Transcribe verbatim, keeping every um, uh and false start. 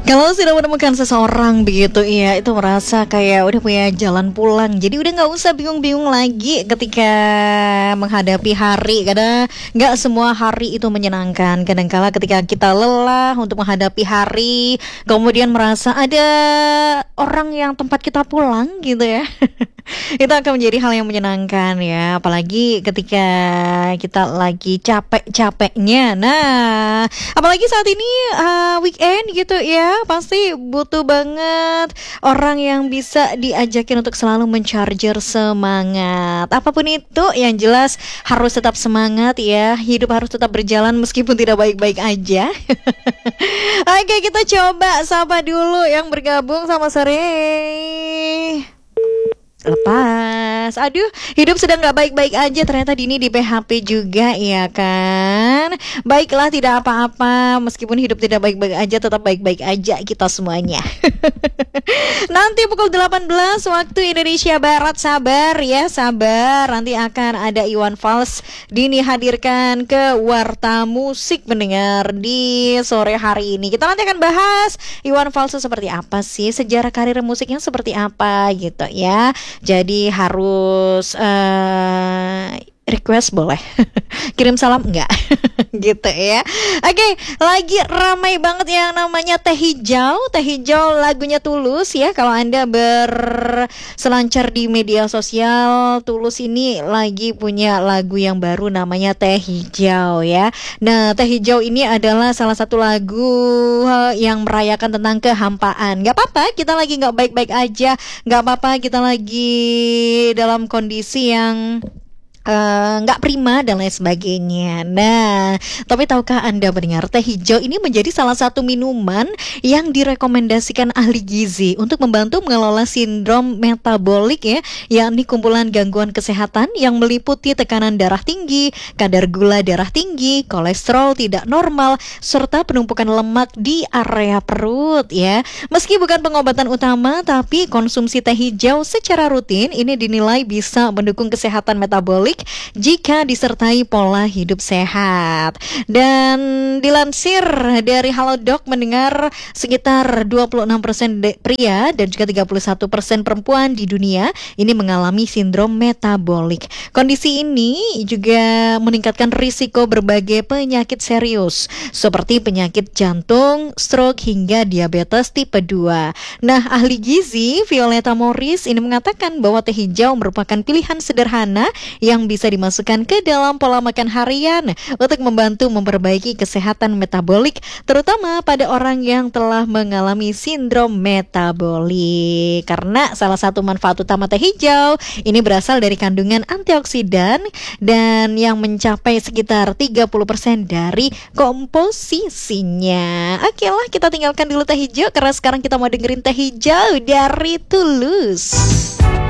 Kalau sudah menemukan seseorang begitu ya, itu merasa kayak udah punya jalan pulang. Jadi udah nggak usah bingung-bingung lagi ketika menghadapi hari. Karena nggak semua hari itu menyenangkan. Kadangkala ketika kita lelah untuk menghadapi hari, kemudian merasa ada orang yang tempat kita pulang gitu ya. Itu akan menjadi hal yang menyenangkan ya, apalagi ketika kita lagi capek-capeknya. Nah, apalagi saat ini uh, weekend gitu ya, pasti butuh banget orang yang bisa diajakin untuk selalu mencharger semangat. Apapun itu, yang jelas harus tetap semangat ya. Hidup harus tetap berjalan meskipun tidak baik-baik aja. Oke, kita coba sapa dulu yang bergabung sama sore. Lepas, aduh, hidup sedang gak baik-baik aja. Ternyata Dini di P H P juga, ya kan? Baiklah, tidak apa-apa. Meskipun hidup tidak baik-baik aja, tetap baik-baik aja kita semuanya. Nanti pukul delapan belas waktu Indonesia Barat, sabar ya, sabar. Nanti akan ada Iwan Fals Dini hadirkan ke Warta Musik mendengar di sore hari ini. Kita nanti akan bahas Iwan Fals seperti apa sih, sejarah karir musiknya seperti apa gitu ya. Jadi harus uh, request boleh, kirim salam enggak? Gitu ya. Oke, lagi ramai banget yang namanya Teh Hijau. Teh Hijau lagunya Tulus ya. Kalau Anda berselancar di media sosial, Tulus ini lagi punya lagu yang baru namanya Teh Hijau ya. Nah, Teh Hijau ini adalah salah satu lagu yang merayakan tentang kehampaan. Gak apa-apa, kita lagi gak baik-baik aja. Gak apa-apa, kita lagi dalam kondisi yang nggak uh, prima dan lain sebagainya. Nah, tapi tahukah Anda mendengar, teh hijau ini menjadi salah satu minuman yang direkomendasikan ahli gizi untuk membantu mengelola sindrom metabolik ya, yakni kumpulan gangguan kesehatan yang meliputi tekanan darah tinggi, kadar gula darah tinggi, kolesterol tidak normal, serta penumpukan lemak di area perut ya. Meski bukan pengobatan utama, tapi konsumsi teh hijau secara rutin ini dinilai bisa mendukung kesehatan metabolik jika disertai pola hidup sehat. Dan dilansir dari Halodoc mendengar sekitar dua puluh enam persen pria dan juga tiga puluh satu persen perempuan di dunia ini mengalami sindrom metabolik. Kondisi ini juga meningkatkan risiko berbagai penyakit serius seperti penyakit jantung, stroke hingga diabetes tipe dua. Nah, ahli gizi Violeta Morris ini mengatakan bahwa teh hijau merupakan pilihan sederhana yang bisa dimasukkan ke dalam pola makan harian untuk membantu memperbaiki kesehatan metabolik, terutama pada orang yang telah mengalami sindrom metabolik. Karena salah satu manfaat utama teh hijau ini berasal dari kandungan antioksidan dan yang mencapai sekitar tiga puluh persen dari komposisinya. Oke lah, kita tinggalkan dulu teh hijau karena sekarang kita mau dengerin teh hijau dari Tulus.